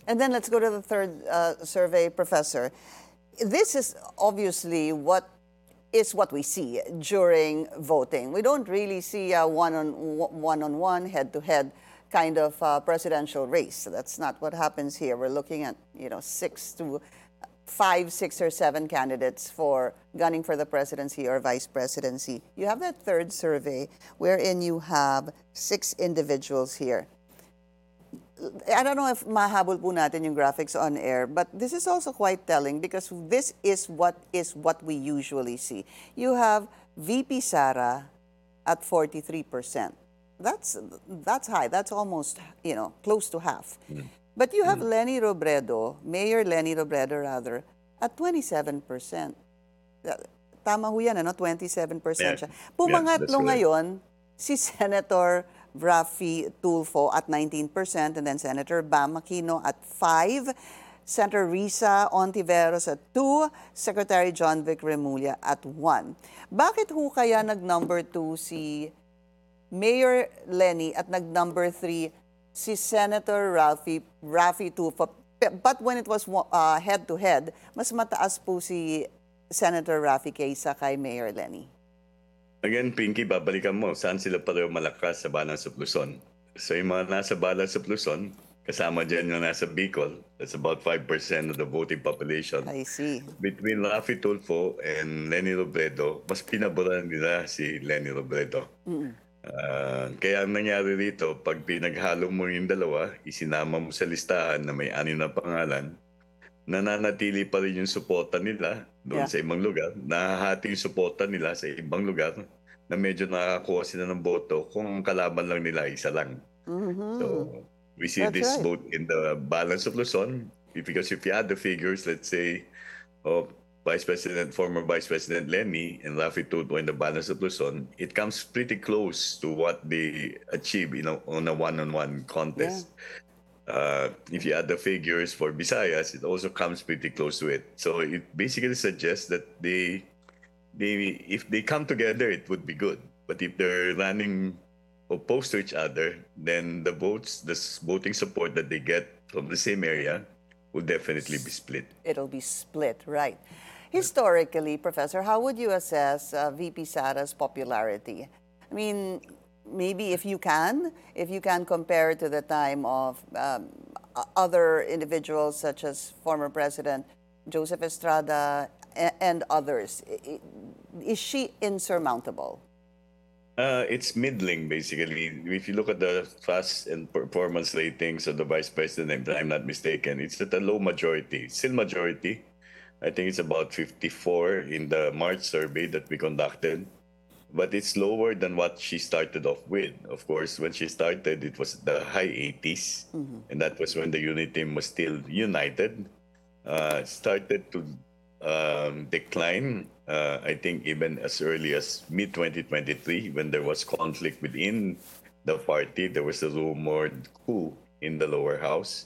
And then let's go to the third survey, Professor. This is obviously what we see during voting. We don't really see a one-on-one, head-to-head kind of presidential race. That's not what happens here. We're looking at, 6 or 7 candidates for gunning for the presidency or vice presidency. You have that third survey wherein you have 6 individuals here. I don't know if mahabol po natin yung graphics on air, but this is also quite telling because this is what we usually see. You have VP Sara at 43%. That's high. That's almost, close to half. But you have Leni Robredo, Mayor Leni Robredo rather, at 27%. Tama ho yan, 27% siya. Pumangatlo ngayon, si Senator Raffy Tulfo at 19%, and then Senator Bam Aquino at 5%, Senator Risa Ontiveros at 2%, Secretary John Vic Remulla at 1%. Bakit ho kaya nag-number 2 si Mayor Leni at nag-number 3 si Senator Raffy Tulfo? But when it was head-to-head, mas mataas po si Senator Raffy kaysa kay Mayor Leni. Again, Pinky, babalikan mo, saan sila pareho malakas sa Balance of Luzon? So yung mga nasa Balance of Luzon, kasama dyan yung nasa Bicol, that's about 5% of the voting population. I see. Between Raffy Tulfo and Leni Robredo, mas pinaboran nila si Leni Robredo. Kaya ang nangyari rito, pag pinaghalo mo yung dalawa, isinama mo sa listahan na may 6 na pangalan, nananatili pa rin yung suporta nila doon sa ibang lugar. Nahahati yung suporta nila sa ibang lugar na medyo nakakuha sila ng boto kung ang kalaban lang nila isa lang. So we see this vote in the Balance of Luzon because if you add the figures, let's say, of former Vice President Leni and Raffy Tulfo in the Balance of Luzon, it comes pretty close to what they achieve on a one-on-one contest. If you add the figures for Visayas, it also comes pretty close to it. So it basically suggests that if they come together, it would be good. But if they're running opposed to each other, then the voting support that they get from the same area will definitely be split. It'll be split, right. Historically, Professor, how would you assess VP Sara's popularity? I mean, maybe if you can compare to the time of other individuals such as former President Joseph Estrada and others, is she insurmountable? It's middling, basically. If you look at the trust and performance ratings of the Vice President, if I'm not mistaken, it's at a low majority. Still majority. I think it's about 54 in the March survey that we conducted. But it's lower than what she started off with. Of course, when she started, it was the high 80s. And that was when the unit team was still united. Started to decline, I think even as early as mid-2023, when there was conflict within the party. There was a rumored coup in the lower house.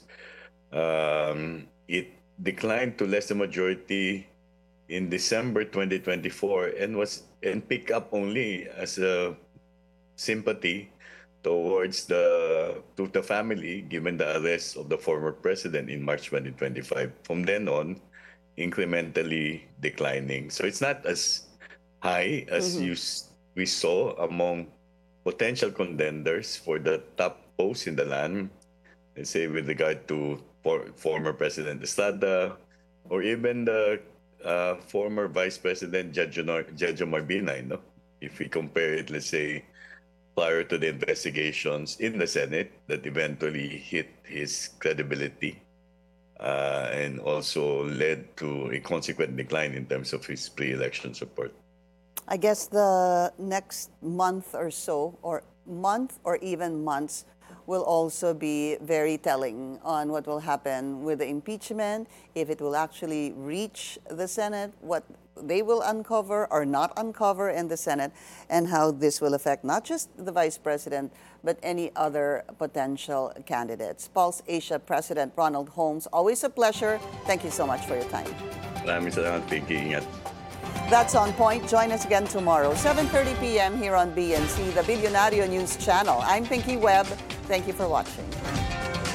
It declined to less than majority in December 2024 and pick up only as a sympathy towards the family given the arrest of the former president in March 2025. From then on, incrementally declining. So it's not as high as we saw among potential contenders for the top post in the land, let's say with regard to former President Estrada or even the former Vice President Jojo Marbinay, if we compare it, let's say, prior to the investigations in the Senate that eventually hit his credibility and also led to a consequent decline in terms of his pre-election support. I guess the next month or so, or even months, will also be very telling on what will happen with the impeachment, if it will actually reach the Senate, what they will uncover or not uncover in the Senate, and how this will affect not just the Vice President, but any other potential candidates. Pulse Asia President Ronald Holmes, always a pleasure. Thank you so much for your time. Maraming salamat, Pinky. Ingat. That's On Point. Join us again tomorrow, 7:30 p.m. here on BNC, the Billionario News Channel. I'm Pinky Webb. Thank you for watching.